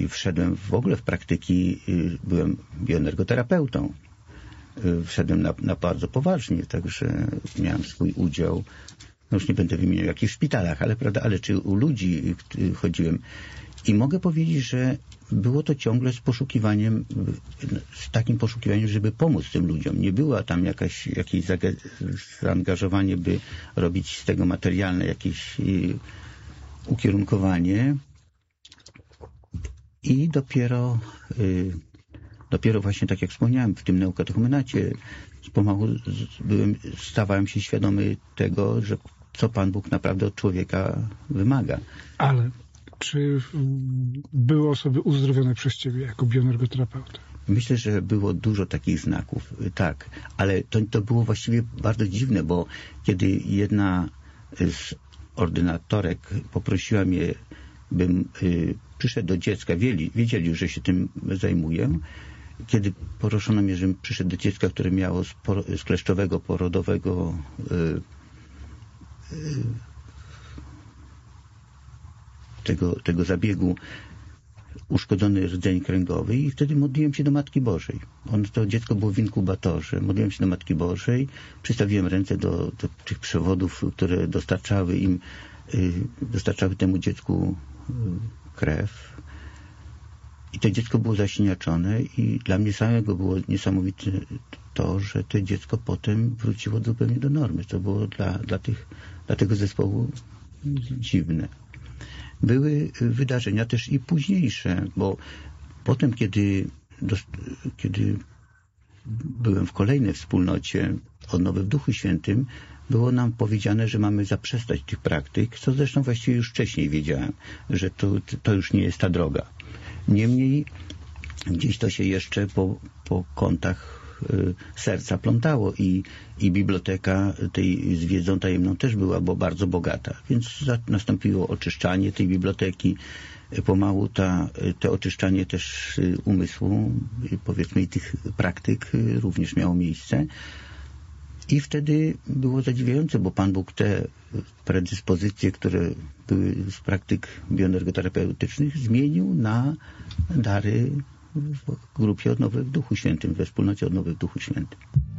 wszedłem w ogóle w praktyki, byłem bioenergoterapeutą. Wszedłem na bardzo poważnie, także miałem swój udział, no już nie będę wymieniał jakich szpitalach, ale prawda, ale czy u ludzi chodziłem. I mogę powiedzieć, że było to ciągle z takim poszukiwaniem, żeby pomóc tym ludziom. Nie było tam jakieś zaangażowanie, by robić z tego materialne jakieś ukierunkowanie. I dopiero właśnie, tak jak wspomniałem, w tym neukatechumenacie pomału stawałem się świadomy tego, że co Pan Bóg naprawdę od człowieka wymaga. Ale czy były osoby uzdrowione przez Ciebie jako bioenergoterapeuta? Myślę, że było dużo takich znaków, tak. Ale to było właściwie bardzo dziwne, bo kiedy jedna z ordynatorek poprosiła mnie, bym przyszedł do dziecka, wiedzieli, że się tym zajmuję. Kiedy proszono mnie, żebym przyszedł do dziecka, które miało z kleszczowego porodowego tego zabiegu uszkodzony rdzeń kręgowy i wtedy modliłem się do Matki Bożej. To dziecko było w inkubatorze. Modliłem się do Matki Bożej, przystawiłem ręce do tych przewodów, które dostarczały temu dziecku krew. I to dziecko było zasiniaczone i dla mnie samego było niesamowite to, że to dziecko potem wróciło zupełnie do normy. To było dla tego zespołu dziwne. Były wydarzenia też i późniejsze, bo potem, kiedy byłem w kolejnej wspólnocie Odnowy w Duchu Świętym, było nam powiedziane, że mamy zaprzestać tych praktyk, co zresztą właściwie już wcześniej wiedziałem, że to już nie jest ta droga. Niemniej gdzieś to się jeszcze po kątach serca plątało i biblioteka z wiedzą tajemną też była bardzo bogata, więc nastąpiło oczyszczanie tej biblioteki. Pomału to oczyszczanie też umysłu, powiedzmy, i tych praktyk również miało miejsce. I wtedy było zadziwiające, bo Pan Bóg te predyspozycje, które były z praktyk bioenergoterapeutycznych, zmienił na dary w grupie Odnowy w Duchu Świętym, we wspólnocie Odnowy w Duchu Świętym.